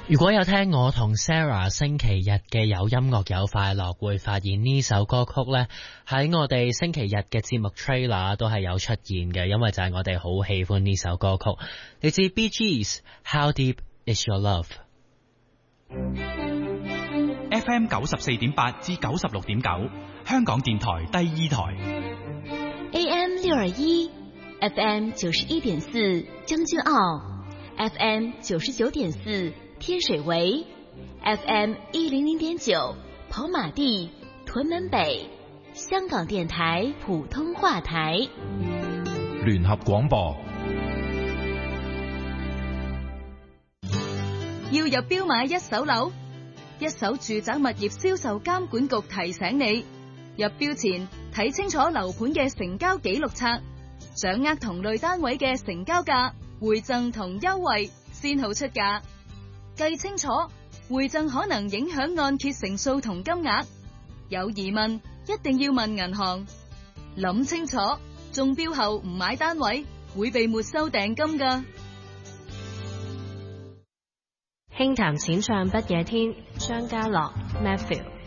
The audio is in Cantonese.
如果有聽我同 Sarah 星期日嘅有音樂有快樂，會發現呢首歌曲呢喺我哋星期日嘅節目 trailer 都係有出現嘅，因為就係我哋好喜歡呢首歌曲，嚟自 Bee Gees How Deep Is Your Love。 FM 94.8至96.9，香港電台第二台。 AM 621 FM 91.4將軍澳， FM 99.4天水圍， FM 100.9跑馬地屯門北，香港電台普通話台。 聯合廣播。 要入標買一手樓，一手住宅物業銷售監管局提醒你，入標前睇清楚樓盤嘅成交記錄冊，掌握同類單位嘅成交價、回贈同優惠，先好出價。計清楚，回贈可能影響按揭成數同金額。有疑問一定要問銀行。諗清楚，中標後唔買單位會被沒收訂金㗎。 輕談淺唱不夜天，張家樂 Matthew。